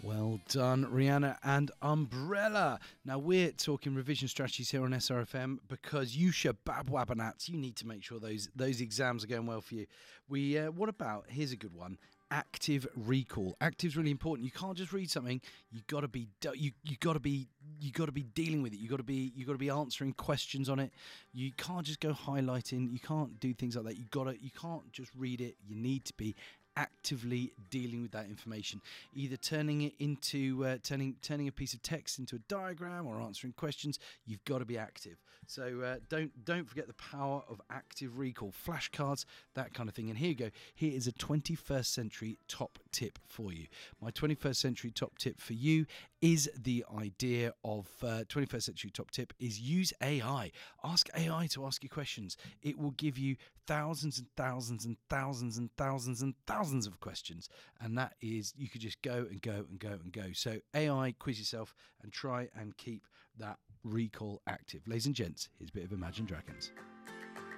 Well done, Rihanna and Umbrella. Now, we're talking revision strategies here on SRFM because you shabab-wabanats, you need to make sure those exams are going well for you. What about, here's a good one, active recall. Active's really important. You can't just read something. You got to be dealing with it. You got to be answering questions on it. You can't just go highlighting. You can't do things like that. You can't just read it. You need to be actively dealing with that information, either turning it into turning a piece of text into a diagram or answering questions. You've got to be active. So don't forget the power of active recall, flashcards, that kind of thing. And here you go. Here is a 21st century top tip for you. My 21st century top tip for you is the idea of 21st century top tip is use AI. Ask AI to ask you questions. It will give you thousands and thousands and thousands and thousands and thousands of questions, and that is, you could just go and go and go and go. So AI, quiz yourself and try and keep that recall active. Ladies and gents, here's a bit of Imagine Dragons.